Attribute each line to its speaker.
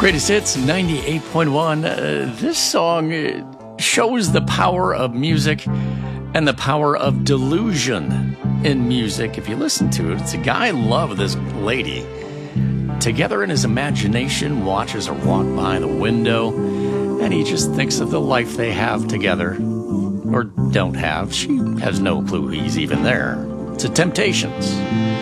Speaker 1: Greatest Hits 98.1. This song shows the power of music and the power of delusion in music. If you listen to it, it's a guy in love with this lady. Together in his imagination, watches her walk by the window, and he just thinks of the life they have together. Or don't have. She has no clue he's even there. It's the Temptations.